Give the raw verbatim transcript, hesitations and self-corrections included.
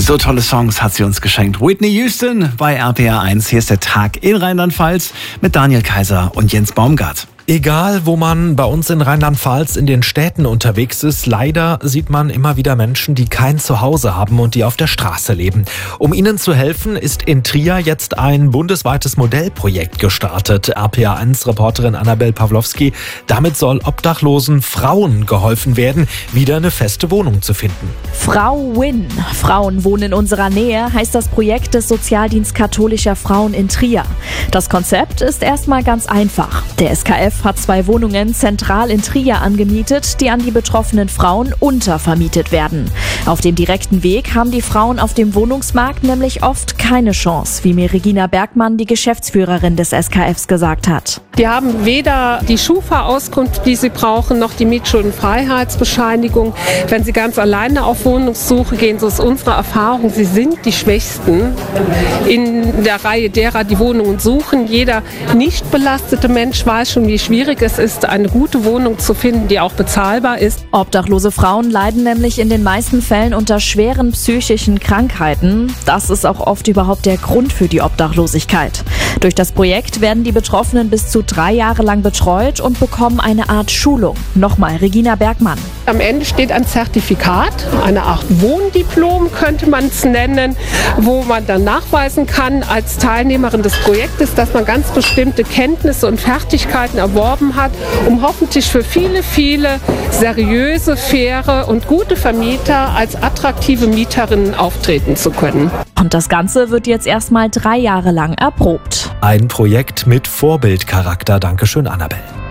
So tolle Songs hat sie uns geschenkt. Whitney Houston bei R P R eins. Hier ist der Tag in Rheinland-Pfalz mit Daniel Kaiser und Jens Baumgart. Egal, wo man bei uns in Rheinland-Pfalz in den Städten unterwegs ist, leider sieht man immer wieder Menschen, die kein Zuhause haben und die auf der Straße leben. Um ihnen zu helfen, ist in Trier jetzt ein bundesweites Modellprojekt gestartet. R P R eins Reporterin Annabel Pawlowski. Damit soll obdachlosen Frauen geholfen werden, wieder eine feste Wohnung zu finden. Frau Win. Frauen wohnen in unserer Nähe, heißt das Projekt des Sozialdienst katholischer Frauen in Trier. Das Konzept ist erstmal ganz einfach. Der S K F hat zwei Wohnungen zentral in Trier angemietet, die an die betroffenen Frauen untervermietet werden. Auf dem direkten Weg haben die Frauen auf dem Wohnungsmarkt nämlich oft keine Chance, wie mir Regina Bergmann, die Geschäftsführerin des S K Fs, gesagt hat. Die haben weder die Schufa-Auskunft, die sie brauchen, noch die Mietschuldenfreiheitsbescheinigung. Wenn sie ganz alleine auf Wohnungssuche gehen, so ist unsere Erfahrung, sie sind die Schwächsten in der Reihe derer, die Wohnungen suchen. Jeder nicht belastete Mensch weiß schon, wie schwierig es ist, eine gute Wohnung zu finden, die auch bezahlbar ist. Obdachlose Frauen leiden nämlich in den meisten Fällen unter schweren psychischen Krankheiten. Das ist auch oft überhaupt der Grund für die Obdachlosigkeit. Durch das Projekt werden die Betroffenen bis zu drei Jahre lang betreut und bekommen eine Art Schulung. Nochmal Regina Bergmann. Am Ende steht ein Zertifikat, eine Art Wohndiplom könnte man es nennen, wo man dann nachweisen kann als Teilnehmerin des Projektes, dass man ganz bestimmte Kenntnisse und Fertigkeiten erworben hat, um hoffentlich für viele, viele seriöse, faire und gute Vermieter als attraktive Mieterinnen auftreten zu können. Und das Ganze wird jetzt erstmal drei Jahre lang erprobt. Ein Projekt mit Vorbildcharakter. Dankeschön, Annabel.